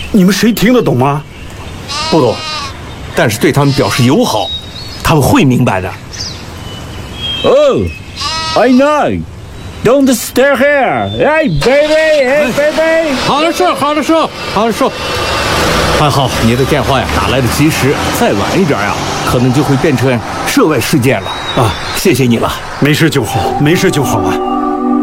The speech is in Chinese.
你们谁听得懂吗？ 不懂，但是对他们表示友好，他们会明白的。 Oh, I know. Don't stay here. Hey, baby, hey, baby. 好的说，好的说，好的说。还好你的电话呀打来的及时，再晚一点呀，可能就会变成涉外事件了啊！谢谢你了。 没事就好，没事就好啊。